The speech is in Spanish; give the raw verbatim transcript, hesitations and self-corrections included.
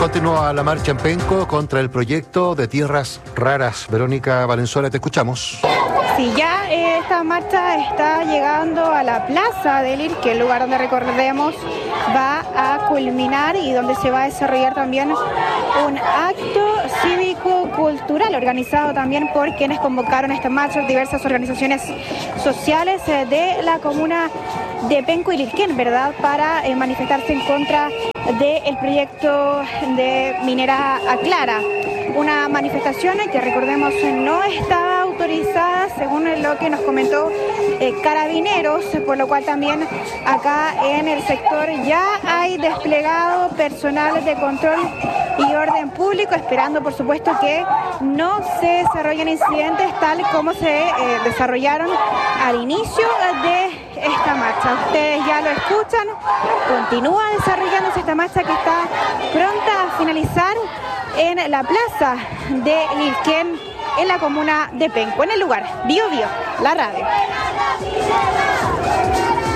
Continúa la marcha en Penco contra el proyecto de tierras raras. Verónica Valenzuela, te escuchamos. Sí, ya eh, esta marcha está llegando a la Plaza del Irque, el lugar donde, recordemos, va a culminar y donde se va a desarrollar también un acto cívico-cultural organizado también por quienes convocaron esta marcha, diversas organizaciones sociales eh, de la comuna de Penco y Lirquén, ¿verdad?, para eh, manifestarse en contra del proyecto de minera Aclara. Una manifestación que, recordemos, no está autorizada, según lo que nos comentó eh, Carabineros, por lo cual también acá en el sector ya hay desplegado personal de control y orden público, esperando, por supuesto, que no se desarrollen incidentes tal como se eh, desarrollaron al inicio de esta marcha. Ustedes ya lo escuchan, continúa desarrollándose esta marcha que está pronta a finalizar en la plaza de Lirquén, en la comuna de Penco, en el lugar Bio Bio, la radio.